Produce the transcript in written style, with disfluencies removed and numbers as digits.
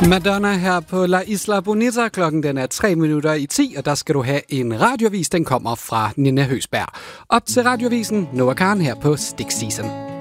Madonna her på La Isla Bonita. Klokken den er 9:03, og der skal du have en radioavis. Den kommer fra Nina Høsberg. Op til radiovisen, Noah Karen her på Stik Season.